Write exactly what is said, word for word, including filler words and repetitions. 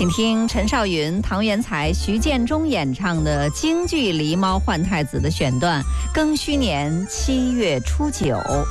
请听陈少云、唐元才、徐建中演唱的京剧《狸猫换太子》的选段，庚戌年七月初九。